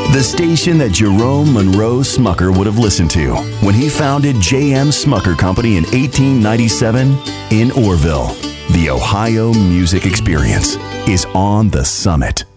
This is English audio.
The station that Jerome Monroe Smucker would have listened to when he founded J.M. Smucker Company in 1897 in Orrville. The Ohio Music Experience is on the Summit.